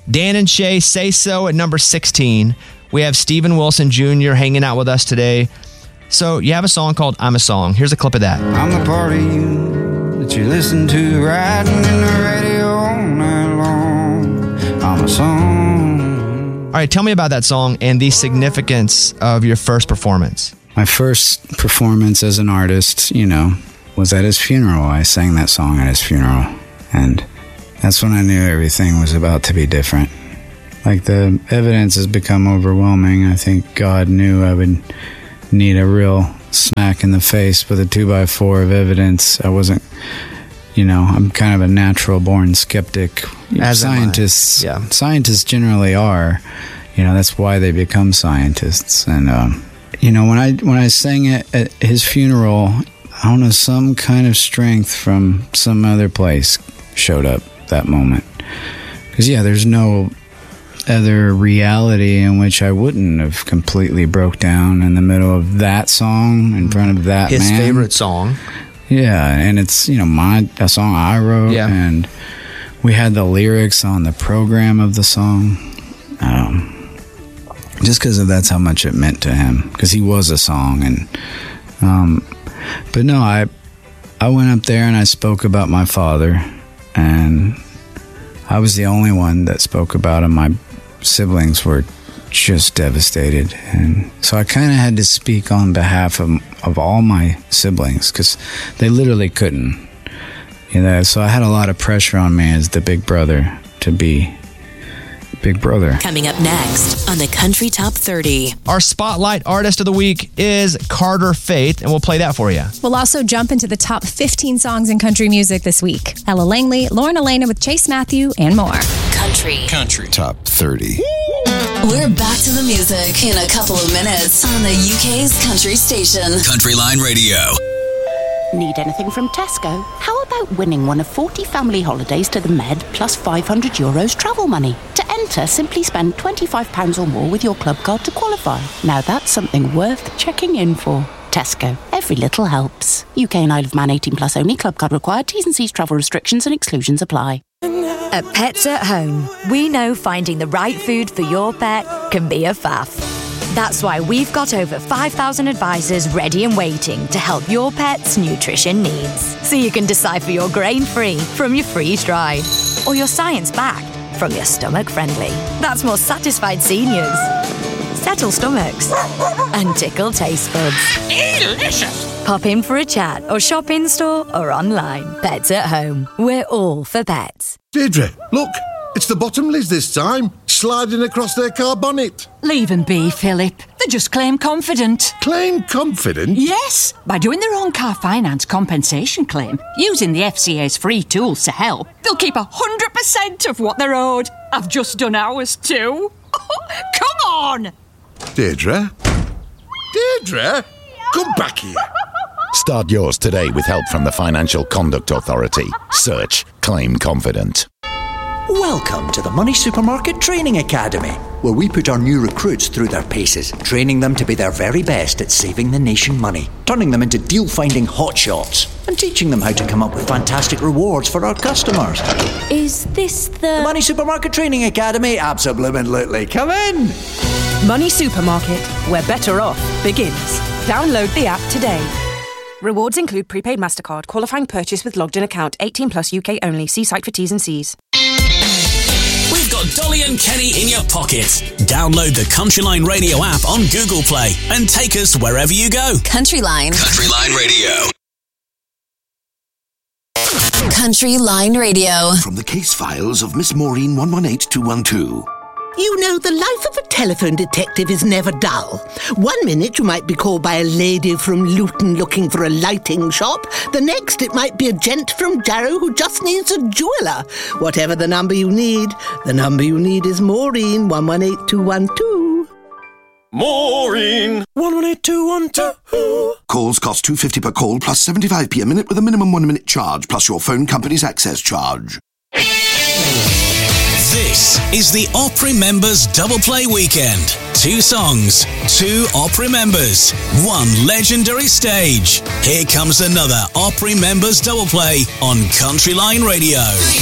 Dan and Shay, Say So at number 16. We have Steven Wilson Jr. hanging out with us today. So you have a song called I'm a Song. Here's a clip of that. I'm the part of you that you listen to riding in the radio all night long. I'm a song. All right, tell me about that song and the significance of your first performance. My first performance as an artist, was at his funeral. I sang that song at his funeral. And that's when I knew everything was about to be different. Like, the evidence has become overwhelming. I think God knew I would need a real smack in the face with a 2x4 of evidence. I wasn't, I'm kind of a natural born skeptic. As scientists, yeah. Scientists generally are. That's why they become scientists. And when I sang at his funeral, I don't know, some kind of strength from some other place showed up that moment. Because there's no other reality in which I wouldn't have completely broke down in the middle of that song in front of that His man. favorite song. Yeah, and it's, a song I wrote, and we had the lyrics on the program of the song. Just because that's how much it meant to him, because he was a song. And but no, I went up there and I spoke about my father, and I was the only one that spoke about him. My siblings were just devastated, and so I kind of had to speak on behalf of all my siblings, because they literally couldn't. So I had a lot of pressure on me as the big brother to be big brother. Coming up next on the Country Top 30. Our Spotlight Artist of the Week is Carter Faith, and we'll play that for you. We'll also jump into the top 15 songs in country music this week. Ella Langley, Lauren Elena with Chase Matthew, and more. Country Top 30. We're back to the music in a couple of minutes on the UK's country station. Country Line Radio. Need anything from Tesco? How about winning one of 40 family holidays to the Med plus €500 travel money? To enter, simply spend £25 or more with your club card to qualify. Now that's something worth checking in for. Tesco. Every little helps. UK and Isle of Man 18 plus only. Club card required. T's and C's travel restrictions and exclusions apply. At Pets at Home, we know finding the right food for your pet can be a faff. That's why we've got over 5,000 advisors ready and waiting to help your pet's nutrition needs. So you can decipher your grain-free from your freeze-dried, or your science-backed from your stomach-friendly. That's more satisfied seniors, settle stomachs, and tickle taste buds. Delicious! Pop in for a chat or shop in-store or online. Pets at Home. We're all for pets. Deirdre, look, it's the Bottomleys this time, sliding across their car bonnet. Leave them be, Philip. They're just claim confident. Claim confident? Yes, by doing their own car finance compensation claim, using the FCA's free tools to help, they'll keep 100% of what they're owed. I've just done ours too. Come on! Deirdre? Deirdre? Come back here. Start yours today with help from the Financial Conduct Authority. Search Claim Confident. Welcome to the Money Supermarket Training Academy, where we put our new recruits through their paces, training them to be their very best at saving the nation money, turning them into deal-finding hotshots, and teaching them how to come up with fantastic rewards for our customers. Is this The Money Supermarket Training Academy? Absolutely. Come in! Money Supermarket, where better off begins. Download the app today. Rewards include prepaid MasterCard, qualifying purchase with logged-in account, 18 plus UK only. See site for T's and C's. We've got Dolly and Kenny in your pocket. Download the Country Line Radio app on Google Play and take us wherever you go. Country Line. Country Line Radio. Country Line Radio. From the case files of Miss Maureen 118212. You know, the life of a telephone detective is never dull. 1 minute you might be called by a lady from Luton looking for a lighting shop. The next it might be a gent from Jarrow who just needs a jeweller. Whatever the number you need is Maureen 118212. Maureen 118212. Calls cost £2.50 per call plus 75p a minute with a minimum 1 minute charge plus your phone company's access charge. This is the Opry Members Double Play Weekend. 2 songs, 2 Opry members, 1 legendary stage. Here comes another Opry Members Double Play on Country Line Radio.